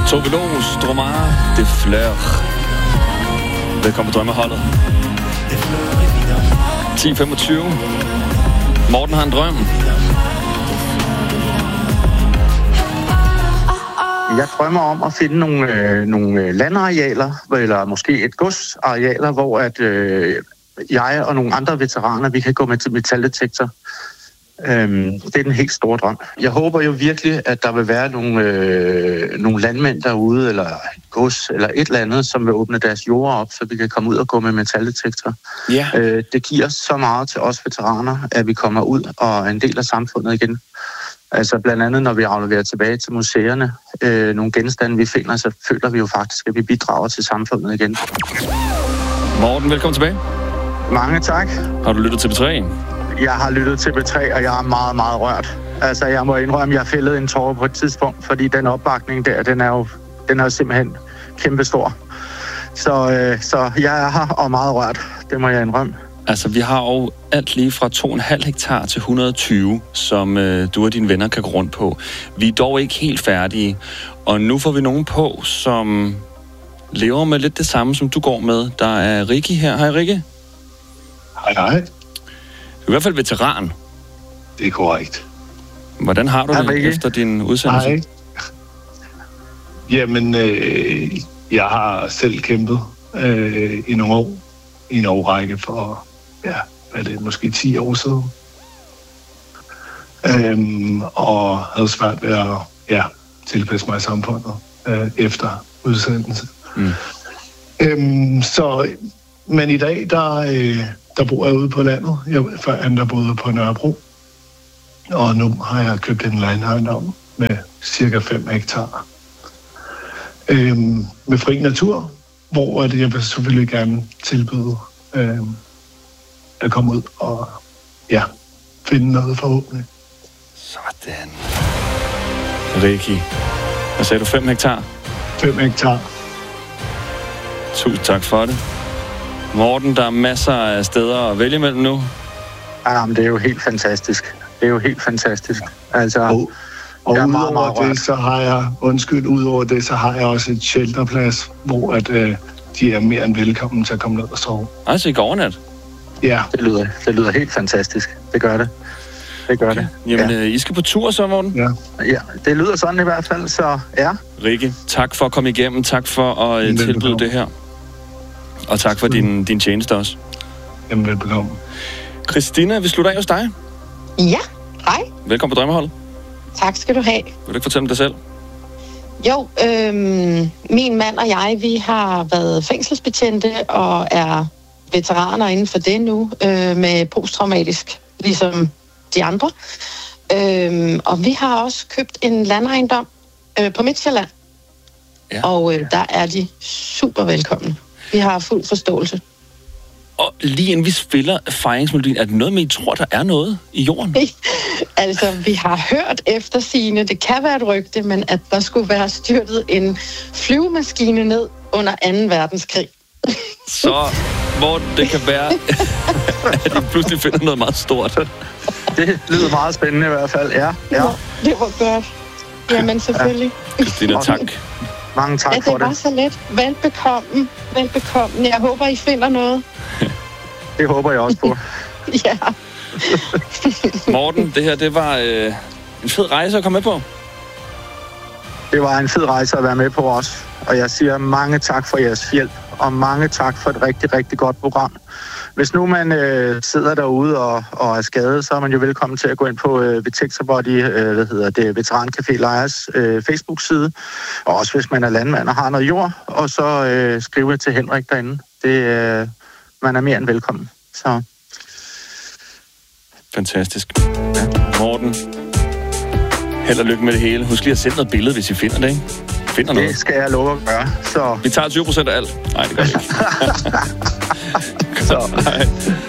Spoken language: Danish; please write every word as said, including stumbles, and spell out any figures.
Tove Los, Dromare, det flør. Velkommen på Drømmeholdet. ti femogtyve. Morten har en drøm. Jeg drømmer om at finde nogle, øh, nogle landarealer, eller måske et godsarealer, hvor at, øh, jeg og nogle andre veteraner, vi kan gå med til metaldetektor. Øhm, det er den helt store drøm. Jeg håber jo virkelig, at der vil være nogle, øh, nogle landmænd derude, eller et gods, eller et eller andet, som vil åbne deres jorder op, så vi kan komme ud og gå med metaldetektor. Ja. Øh, det giver så meget til os veteraner, at vi kommer ud og er en del af samfundet igen. Altså blandt andet, når vi afleverer tilbage til museerne, øh, nogle genstande, vi finder, så føler vi jo faktisk, at vi bidrager til samfundet igen. Morten, velkommen tilbage. Mange tak. Har du lyttet til B tre? Jeg har lyttet til B tre, og jeg er meget, meget rørt. Altså, jeg må indrømme, at jeg fældede en tårer på et tidspunkt, fordi den opbakning der, den er jo, den er jo simpelthen kæmpestor. Så, øh, så jeg er her og meget rørt. Det må jeg indrømme. Altså, vi har jo alt lige fra to komma fem hektar til et hundrede og tyve, som øh, du og dine venner kan gå rundt på. Vi er dog ikke helt færdige, og nu får vi nogen på, som lever med lidt det samme, som du går med. Der er Rikke her. Hej, Rikke. Hej, hej. Du er i hvert fald veteran. Det er korrekt. Hvordan har du Hej, det Rikke. efter din udsendelse? Hej. Jamen, øh, jeg har selv kæmpet øh, i nogle år, i en årrække for, ja, hvad er det, måske ti år siden. Øhm, og havde svært ved at ja, tilpasse mig i samfundet øh, efter udsendelse. Mm. Øhm, så, men i dag, der, øh, der bor jeg ude på landet. Jeg før der boede på Nørrebro. Og nu har jeg købt en landejendom med cirka fem hektar. Øhm, med fri natur, hvor at jeg vil selvfølgelig gerne tilbyde øhm, at komme ud og ja, finde noget forhåbentlig. Sådan. Rikke, hvad sagde du? fem hektar? fem hektar. Tusind tak for det. Morten, der er masser af steder at vælge mellem nu. Jamen, det er jo helt fantastisk. Det er jo helt fantastisk. Altså, Og, og jeg er meget, udover meget det, så har jeg, undskyld, udover det, så har jeg også et shelterplads, hvor at, øh, de er mere end velkommen til at komme ned og sove. Ej, så I går overnat? Ja, det lyder, det lyder helt fantastisk. Det gør det. Det gør okay. det. Jamen, Ja. øh, I skal på tur så, Morten? ja. Ja, det lyder sådan i hvert fald, så ja. Rikke, tak for at komme igennem. Tak for at øh, Velbekomme. tilbyde det her. Og tak for din, din tjeneste også. Jamen, velbekomme. Christina, vi slutter af hos dig. Ja, hej. Velkommen på Drømmeholdet. Tak skal du have. Vil du ikke fortælle om dig selv? Jo, øhm, min mand og jeg, vi har været fængselsbetjente og er veteraner inden for det nu, øh, med posttraumatisk, ligesom de andre. Øhm, og vi har også købt en landejendom øh, på Midtjylland. Ja. Og øh, der er de super velkomne. Vi har fuld forståelse. Og lige inden vi spiller fejringsmelodien, er det noget med, I tror, der er noget i jorden? Altså, vi har hørt efter sigende, det kan være et rygte, men at der skulle være styrtet en flyvemaskine ned under anden verdenskrig. Så hvor det kan være, at I pludselig finder noget meget stort. Det lyder meget spændende i hvert fald. Ja, ja. Det var godt. Jamen, selvfølgelig. Christina, tak. Mange tak Ja, for det var det. så let. Velbekomme. Velbekomme. Jeg håber, I finder noget. Det håber jeg også på. Ja. Morten, det her, det var øh, en fed rejse at komme med på. Det var en fed rejse at være med på os. Og jeg siger mange tak for jeres hjælp, og mange tak for et rigtig, rigtig godt program. Hvis nu man øh, sidder derude og, og er skadet, så er man jo velkommen til at gå ind på øh, Detector Body, øh, hvad hedder det, Veteran Café Lejres øh, Facebook-side. Og også hvis man er landmand og har noget jord, og så øh, skrive til Henrik derinde. Det, øh, man er mere end velkommen. Så. Fantastisk. Ja. Morten, held og lykke med det hele. Husk lige at sende noget billede, hvis I finder det, ikke? Finder noget. Det skal jeg love at gøre. Så. Vi tager tyve procent af alt. Nej, det gør vi ikke. Så. Hej.